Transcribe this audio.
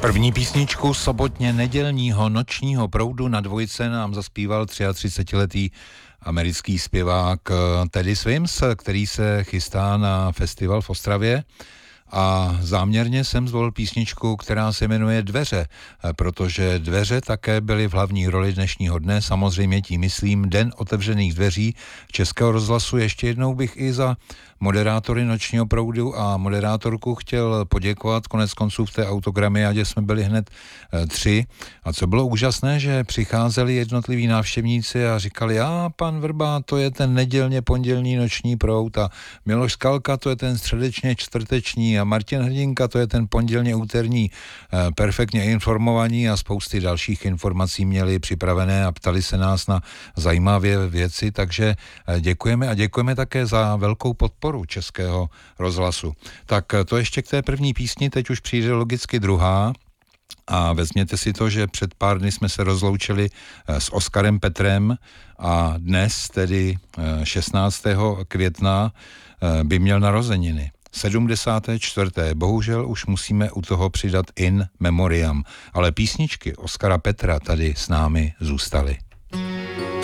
První písničku sobotně nedělního nočního proudu na dvojce nám zaspíval 33letý americký zpěvák Teddy Swims, který se chystá na festival v Ostravě. A záměrně jsem zvolil písničku, která se jmenuje Dveře, protože dveře také byly v hlavní roli dnešního dne, samozřejmě tím myslím Den otevřených dveří Českého rozhlasu. Ještě jednou bych i za moderátory nočního proudu a moderátorku chtěl poděkovat, konec konců v té autogramiádě jsme byli hned 3 a co bylo úžasné, že přicházeli jednotliví návštěvníci a říkali, pan Vrba, to je ten nedělně pondělní noční proud a Miloš Skalka, to je ten středečně čtvrteční a Martin Hrdinka, to je ten pondělně úterní, perfektně informovaní a spousty dalších informací měli připravené a ptali se nás na zajímavé věci, takže děkujeme a děkujeme také za velkou podporu Českého rozhlasu. Tak to ještě k té první písni, teď už přijde logicky druhá a vezměte si to, že před pár dny jsme se rozloučili s Oskarem Petrem a dnes, tedy 16. května, by měl narozeniny. 74. Bohužel už musíme u toho přidat in memoriam, ale písničky Oskara Petra tady s námi zůstaly.